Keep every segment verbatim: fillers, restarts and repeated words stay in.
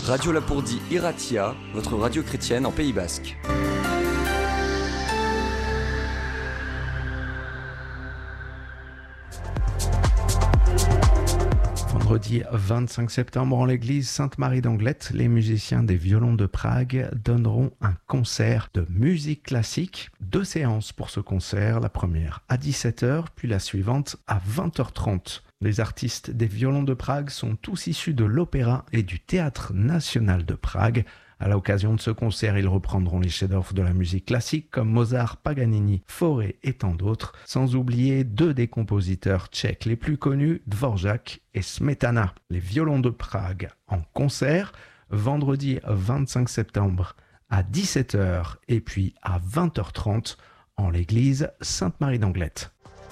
Radio Lapourdie Iratia, votre radio chrétienne en Pays Basque. Vendredi vingt-cinq septembre, en l'église Sainte-Marie d'Anglette, les musiciens des Violons de Prague donneront un concert de musique classique. Deux séances pour ce concert, la première à dix-sept heures, puis la suivante à vingt heures trente. Les artistes des Violons de Prague sont tous issus de l'Opéra et du Théâtre national de Prague. À l'occasion de ce concert, ils reprendront les chefs-d'œuvre de la musique classique comme Mozart, Paganini, Fauré et tant d'autres, sans oublier deux des compositeurs tchèques les plus connus, Dvorak et Smetana. Les Violons de Prague en concert, vendredi vingt-cinq septembre à dix-sept heures et puis à vingt heures trente en l'église Sainte-Marie d'Anglette.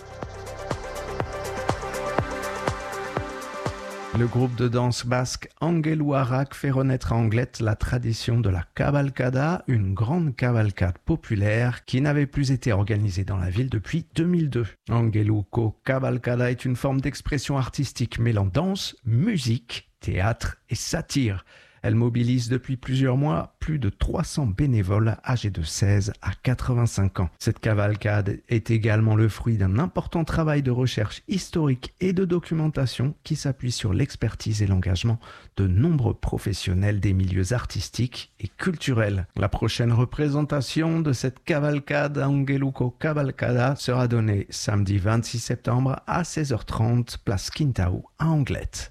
Le groupe de danse basque Angelou Arak fait renaître à Anglette la tradition de la cavalcada, une grande cavalcade populaire qui n'avait plus été organisée dans la ville depuis deux mille deux. Angelouko Cavalcada est une forme d'expression artistique mêlant danse, musique, théâtre et satire. Elle mobilise depuis plusieurs mois plus de trois cents bénévoles âgés de seize à quatre-vingt-cinq ans. Cette cavalcade est également le fruit d'un important travail de recherche historique et de documentation qui s'appuie sur l'expertise et l'engagement de nombreux professionnels des milieux artistiques et culturels. La prochaine représentation de cette cavalcade Angelouko Cavalcada sera donnée samedi vingt-six septembre à seize heures trente, place Quintao à Anglette.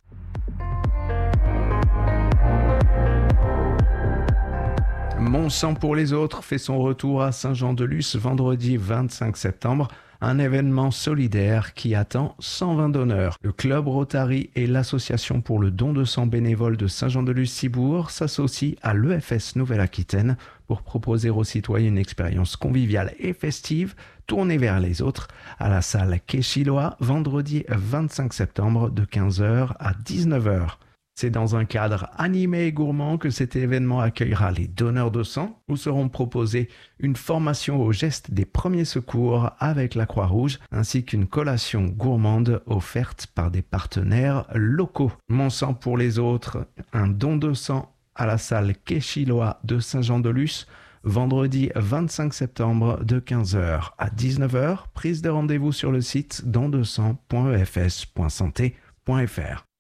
Mon sang pour les autres fait son retour à Saint-Jean-de-Luz vendredi vingt-cinq septembre, un événement solidaire qui attend cent vingt donneurs. Le Club Rotary et l'Association pour le don de sang bénévole de Saint-Jean-de-Luz-Cibourg s'associent à l'E F S Nouvelle-Aquitaine pour proposer aux citoyens une expérience conviviale et festive tournée vers les autres à la salle Keshiloa vendredi vingt-cinq septembre de quinze heures à dix-neuf heures. C'est dans un cadre animé et gourmand que cet événement accueillera les donneurs de sang, où seront proposées une formation aux gestes des premiers secours avec la Croix-Rouge, ainsi qu'une collation gourmande offerte par des partenaires locaux. Mon sang pour les autres, un don de sang à la salle Keshiloa de Saint-Jean-de-Luz, vendredi vingt-cinq septembre de quinze heures à dix-neuf heures, prise de rendez-vous sur le site don de sang point e f s point santé point f r.